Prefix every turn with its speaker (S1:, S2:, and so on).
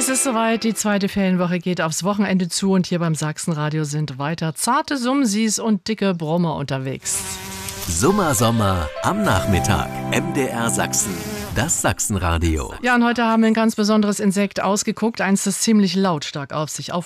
S1: Es ist soweit, die zweite Ferienwoche geht aufs Wochenende zu und hier beim Sachsenradio sind weiter zarte Sumsis und dicke Brummer unterwegs.
S2: Sommer am Nachmittag. MDR Sachsen. Das Sachsenradio.
S1: Ja, und heute haben wir ein ganz besonderes Insekt ausgeguckt. Eins, das ziemlich lautstark auf sich